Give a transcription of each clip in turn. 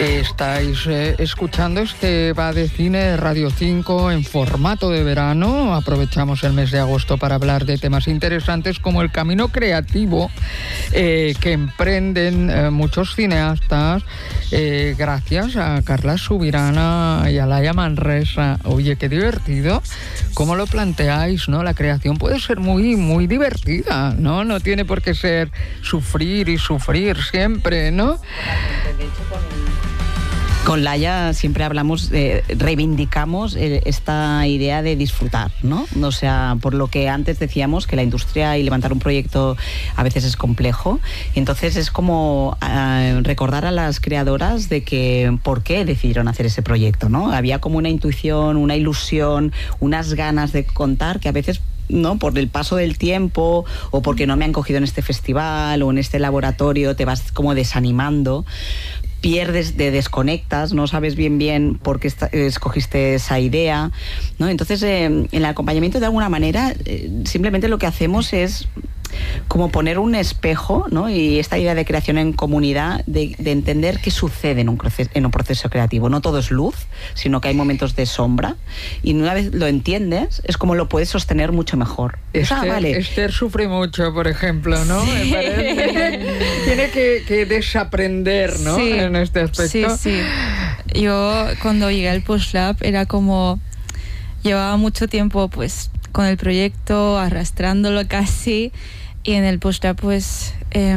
Estáis escuchando este Va de Cine Radio 5 en formato de verano. Aprovechamos el mes de agosto para hablar de temas interesantes como el camino creativo que emprenden muchos cineastas gracias a Carla Subirana y a Laia Manresa. Oye, qué divertido. ¿Cómo lo planteáis, no? La creación puede ser muy, muy divertida, ¿no? No tiene por qué ser sufrir y sufrir siempre, ¿no? De hecho, con Laia siempre hablamos, reivindicamos esta idea de disfrutar, ¿no? O sea, por lo que antes decíamos que la industria y levantar un proyecto a veces es complejo, entonces es como recordar a las creadoras de que por qué decidieron hacer ese proyecto, ¿no? Había como una intuición, una ilusión, unas ganas de contar que a veces, ¿no?, por el paso del tiempo o porque no me han cogido en este festival o en este laboratorio, te vas como desanimando, pierdes, te desconectas, no sabes bien por qué escogiste esa idea, ¿no? Entonces, en el acompañamiento, de alguna manera, simplemente lo que hacemos es como poner un espejo, ¿no? Y esta idea de creación en comunidad, de entender qué sucede en un proceso creativo. No todo es luz, sino que hay momentos de sombra, y una vez lo entiendes, es como lo puedes sostener mucho mejor. Esther sufre mucho, por ejemplo, ¿no? Sí. Me parece. Tiene que desaprender, ¿no? Sí. En este aspecto. Sí. Yo, cuando llegué al PostLab, era como... Llevaba mucho tiempo, pues, con el proyecto, arrastrándolo casi, y en el PostLab, pues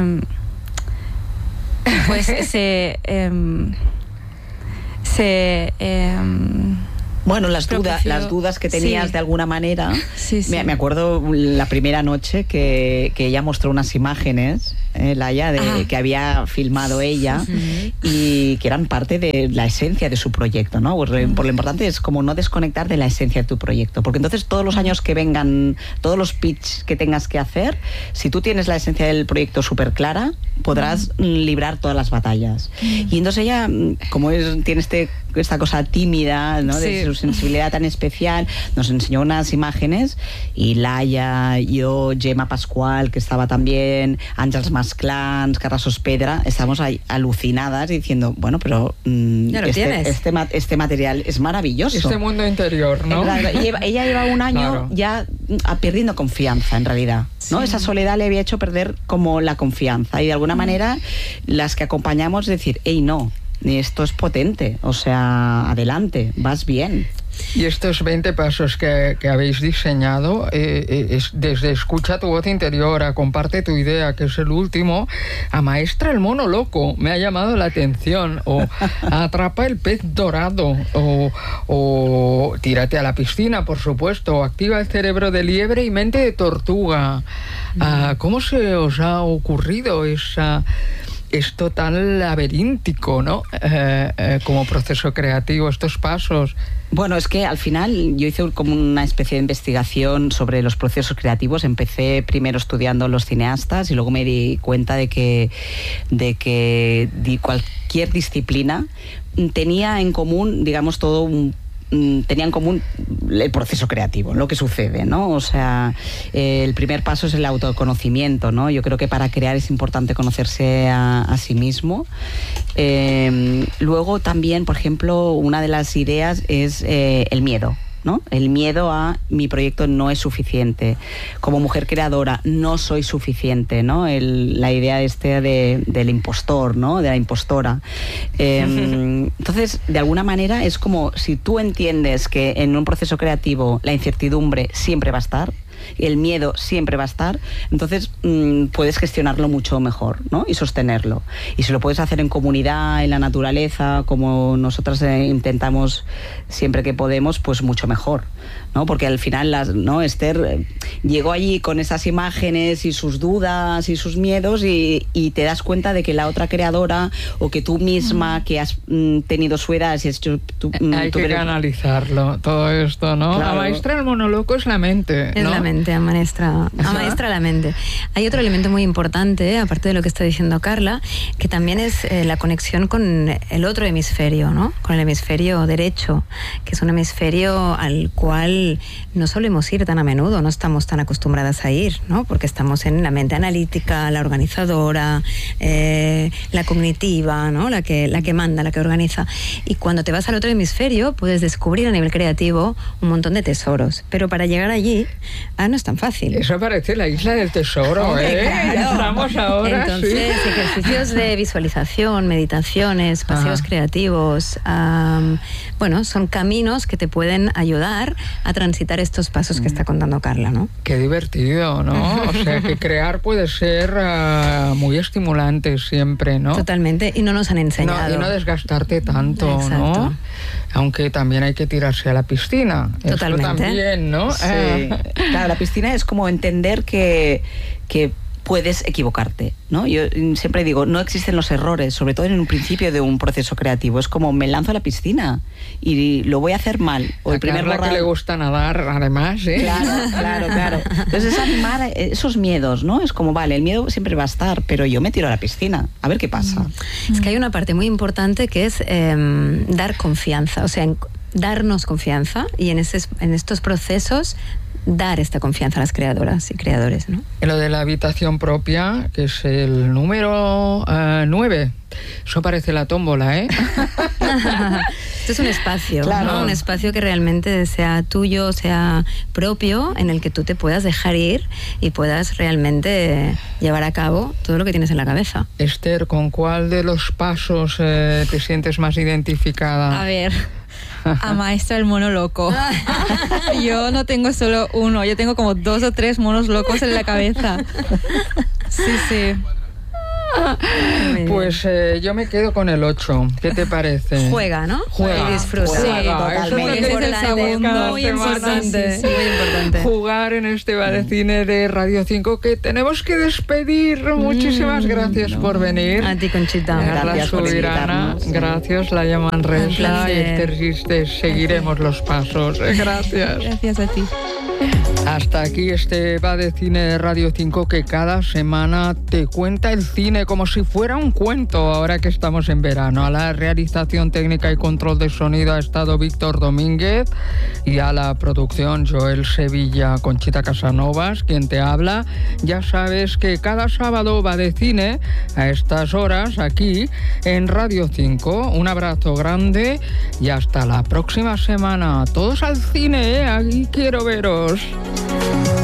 bueno, las dudas que tenías, sí, de alguna manera. Sí. Me acuerdo la primera noche que ella mostró unas imágenes, Laia, que había filmado ella, y que eran parte de la esencia de su proyecto, ¿no? Por lo importante es como no desconectar de la esencia de tu proyecto, porque entonces todos los años que vengan, todos los pitch que tengas que hacer, si tú tienes la esencia del proyecto súper clara, podrás librar todas las batallas. Y entonces ella, como tiene esta cosa tímida, ¿no? De su sensibilidad tan especial, nos enseñó unas imágenes, y Laia, yo, Gemma Pascual, que estaba también, Àngels Masclans, Carla Sospedra, estábamos ahí alucinadas diciendo, bueno, pero este material es maravilloso. Este mundo interior, ¿no? Ella lleva un año ya perdiendo confianza, en realidad, ¿no? Esa soledad le había hecho perder como la confianza, y de alguna manera las que acompañamos decir, hey, no, esto es potente, o sea, adelante, vas bien. Y estos 20 pasos que habéis diseñado, desde escucha tu voz interior a comparte tu idea, que es el último, a maestra el mono loco, me ha llamado la atención, o atrapa el pez dorado, o tírate a la piscina, por supuesto, o activa el cerebro de liebre y mente de tortuga. ¿Cómo se os ha ocurrido esto tan laberíntico, ¿no? Como proceso creativo, estos pasos? Bueno, es que al final yo hice como una especie de investigación sobre los procesos creativos. Empecé primero estudiando los cineastas y luego me di cuenta de que cualquier disciplina tenía en común, digamos, tenía en común el proceso creativo, lo que sucede, ¿no? O sea, el primer paso es el autoconocimiento, ¿no? Yo creo que para crear es importante conocerse a sí mismo. Luego también, por ejemplo, una de las ideas es el miedo, ¿no? El miedo a mi proyecto no es suficiente. Como mujer creadora no soy suficiente, ¿no? La idea del impostor, ¿no? De la impostora. Entonces, de alguna manera es como si tú entiendes que en un proceso creativo la incertidumbre siempre va a estar, el miedo siempre va a estar, entonces puedes gestionarlo mucho mejor, ¿no? Y sostenerlo. Y si lo puedes hacer en comunidad, en la naturaleza, como nosotras intentamos siempre que podemos, pues mucho mejor, ¿no? Porque al final, ¿no? Esther llegó allí con esas imágenes y sus dudas y sus miedos, y te das cuenta de que la otra creadora, o que tú misma que has tenido su edad, si has hecho hay que canalizarlo, todo esto, ¿no? Claro. La maestra del monoloco es la mente, ¿no? Es la mente. mente, amaestra la mente. Hay otro elemento muy importante, aparte de lo que está diciendo Carla, que también es la conexión con el otro hemisferio, ¿no? Con el hemisferio derecho, que es un hemisferio al cual no solemos ir tan a menudo, no estamos tan acostumbradas a ir, ¿no? Porque estamos en la mente analítica, la organizadora, la cognitiva, ¿no? La que manda, la que organiza. Y cuando te vas al otro hemisferio, puedes descubrir a nivel creativo un montón de tesoros. Pero para llegar allí, no es tan fácil. Eso parece la isla del tesoro, ¿eh? Claro. Estamos ahora. Entonces, sí, ejercicios de visualización, meditaciones, paseos creativos, bueno, son caminos que te pueden ayudar a transitar estos pasos que está contando Carla, ¿no? Qué divertido, ¿no? O sea, que crear puede ser muy estimulante siempre, ¿no? Totalmente, y no nos han enseñado. Y no desgastarte tanto, Exacto. ¿no? Aunque también hay que tirarse a la piscina. Totalmente. Esto también, ¿no? Sí. Claro, la piscina es como entender que puedes equivocarte, ¿no? Yo siempre digo, no existen los errores, sobre todo en un principio de un proceso creativo. Es como, me lanzo a la piscina y lo voy a hacer mal. O el primer borrado, que le gusta nadar, además, ¿eh? Claro. Entonces es animar esos miedos, ¿no? Es como, vale, el miedo siempre va a estar, pero yo me tiro a la piscina, a ver qué pasa. Es que hay una parte muy importante que es dar confianza, o sea, darnos confianza y en estos procesos dar esta confianza a las creadoras y creadores, ¿no? Lo de la habitación propia, que es el número 9. Eso parece la tómbola, ¿eh? Esto es un espacio, claro, ¿no? Un espacio que realmente sea tuyo, sea propio, en el que tú te puedas dejar ir y puedas realmente llevar a cabo todo lo que tienes en la cabeza. Esther, ¿con cuál de los pasos te sientes más identificada? A ver, a Maestra el mono loco. Yo no tengo solo uno, yo tengo como 2 o 3 monos locos en la cabeza. Sí. Pues yo me quedo con el 8. ¿Qué te parece? Juega, ¿no? Juega. Y disfruta. Sí, totalmente. Ese es el segundo. Muy importante. Muy importante. Jugar en este Badecine de Radio 5, que tenemos que despedir. Muchísimas gracias por venir. A ti, Conchita. Gracias por Subirana, invitarnos. gracias, Laia Manresa y placer. Esther Gistes. Seguiremos los pasos. Gracias. Gracias a ti. Hasta aquí este Badecine de Radio 5, que cada semana te cuenta el cine como si fuera un cuento, ahora que estamos en verano. A la realización técnica y control de sonido ha estado Víctor Domínguez, y a la producción Joel Sevilla, Conchita Casanovas, quien te habla. Ya sabes que cada sábado Badecine a estas horas aquí en Radio 5. Un abrazo grande y hasta la próxima semana. Todos al cine, ¿eh? Aquí quiero veros.